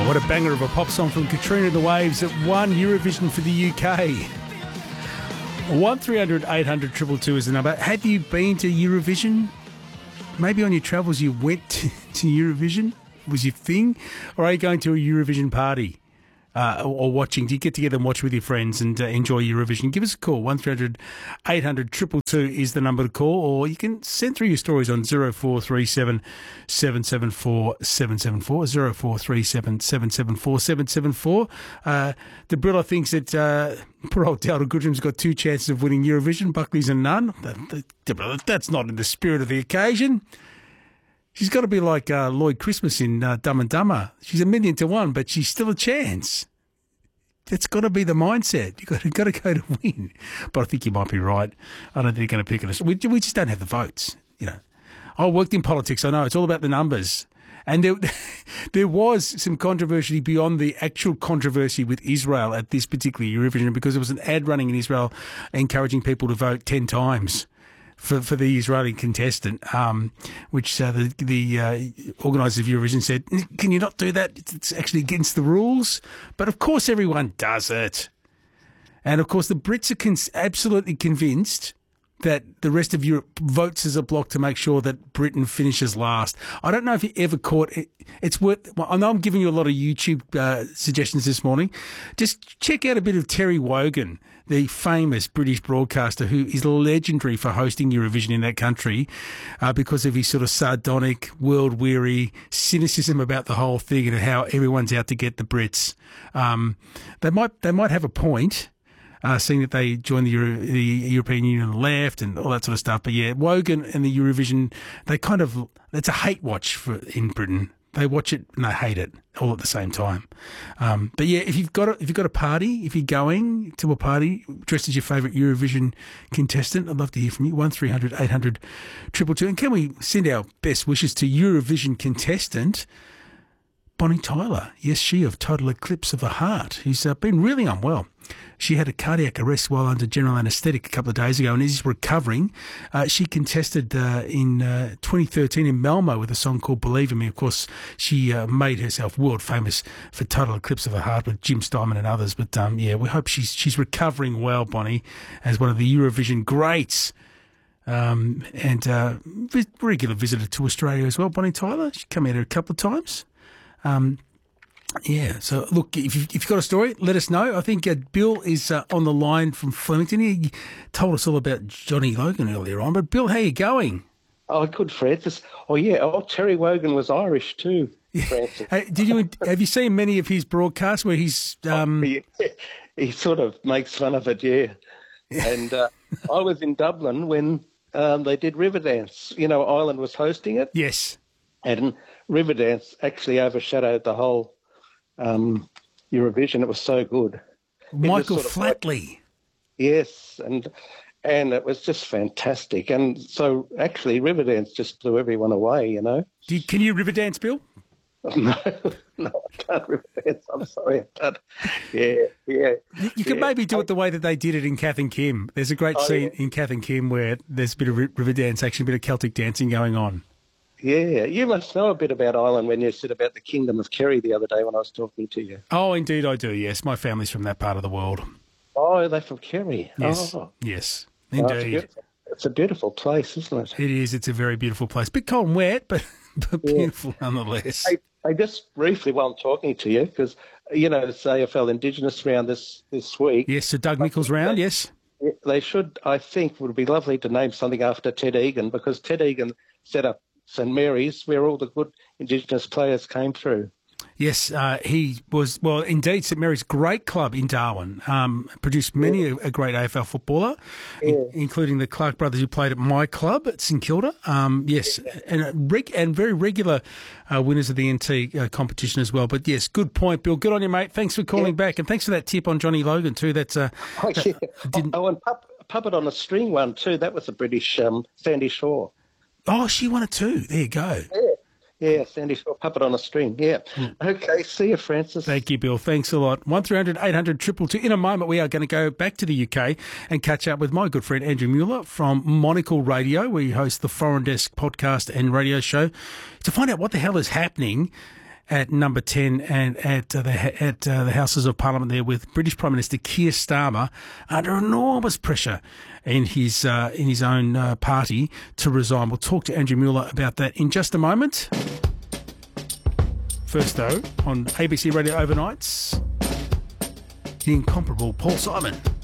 What a banger of a pop song from Katrina and the Waves that won Eurovision for the UK. 1300 800 222 is the number. Have you been to Eurovision? Maybe on your travels you went to Eurovision? Was your thing? Or are you going to a Eurovision party? Or watching? Do you get together and watch with your friends and enjoy Eurovision? Give us a call. 1300 800 222 is the number to call, or you can send through your stories on 0437 774 774, 0437 774 774. Debrilla thinks that poor old Dowdle Goodrum's got 2 chances of winning Eurovision. Buckley's a none. That's not in the spirit of the occasion. She's got to be like Lloyd Christmas in Dumb and Dumber. She's 1,000,000 to 1, but she's still a chance. That's got to be the mindset. You've got to go to win. But I think you might be right. I don't think they're going to pick us. We just don't have the votes. You know, I worked in politics. I know it's all about the numbers. And there was some controversy beyond the actual controversy with Israel at this particular Eurovision, because there was an ad running in Israel encouraging people to vote 10 times. For the Israeli contestant, which the organisers of Eurovision said, can you not do that? It's actually against the rules. But of course everyone does it. And of course the Brits are absolutely convinced that the rest of Europe votes as a bloc to make sure that Britain finishes last. I don't know if you ever caught it. It's worth. I know I'm giving you a lot of YouTube suggestions this morning. Just check out a bit of Terry Wogan, the famous British broadcaster who is legendary for hosting Eurovision in that country because of his sort of sardonic, world-weary cynicism about the whole thing and how everyone's out to get the Brits. They might have a point. Seeing that they joined the European Union and left and all that sort of stuff. But yeah, Wogan and the Eurovision, it's a hate watch in Britain. They watch it and they hate it all at the same time. But yeah, if you've got a party, if you're going to a party dressed as your favourite Eurovision contestant, I'd love to hear from you. 1300 800 222. And can we send our best wishes to Eurovision contestant Bonnie Tyler? Yes, she of Total Eclipse of the Heart, who's been really unwell. She had a cardiac arrest while under general anaesthetic a couple of days ago and is recovering. She contested in 2013 in Malmo with a song called Believe in Me. Of course, she made herself world famous for Total Eclipse of the Heart with Jim Steinman and others. But yeah, we hope she's recovering well, Bonnie, as one of the Eurovision greats. And regular visitor to Australia as well, Bonnie Tyler. She's come out here a couple of times. Yeah, so look, if you've got a story, let us know. I think Bill is on the line from Flemington. He told us all about Johnny Logan earlier on. But Bill, how are you going? Oh, good, Francis. Oh, yeah. Oh, Terry Wogan was Irish too, Francis. Have you seen many of his broadcasts where he's... He sort of makes fun of it, yeah. And I was in Dublin when they did Riverdance. You know, Ireland was hosting it. Yes. And Riverdance actually overshadowed the whole Eurovision. It was so good. Michael Flatley. Yes, and it was just fantastic. And so actually Riverdance just blew everyone away, you know. Can you Riverdance, Bill? No, I can't Riverdance. I'm sorry, I can't. Yeah. You could maybe do it the way that they did it in Kath and Kim. There's a great scene in Kath and Kim where there's a bit of Riverdance action, a bit of Celtic dancing going on. Yeah, you must know a bit about Ireland when you said about the Kingdom of Kerry the other day when I was talking to you. Oh, indeed I do, yes. My family's from that part of the world. Oh, they're from Kerry? Yes, yes, indeed. It's a beautiful place, isn't it? It is. It's a very beautiful place. Bit cold and wet, but beautiful nonetheless. I just briefly, while I'm talking to you, because, you know, it's AFL Indigenous round this week. Yes, so Doug Nicholls round, yes. They should, I think, would be lovely to name something after Ted Egan, because Ted Egan set up St Mary's, where all the good Indigenous players came through. Yes, he was, well, indeed, St Mary's, great club in Darwin, produced many a great AFL footballer, including the Clark brothers who played at my club at St Kilda. Yes, and very regular winners of the NT competition as well. But yes, good point, Bill. Good on you, mate. Thanks for calling back, and thanks for that tip on Johnny Logan too. That's and Puppet on a String one too. That was a British Sandy Shaw. Oh, she won it too. There you go. Yeah, Sandy Shaw, Puppet on a String. Yeah. Okay, see you, Francis. Thank you, Bill. Thanks a lot. 1300 800 222. In a moment, we are going to go back to the UK and catch up with my good friend Andrew Mueller from Monocle Radio, where he hosts the Foreign Desk podcast and radio show, to find out what the hell is happening at number 10 and at the Houses of Parliament there with British Prime Minister Keir Starmer under enormous pressure in his own party to resign. We'll talk to Andrew Mueller about that in just a moment. First, though, on ABC Radio Overnights, the incomparable Paul Simon.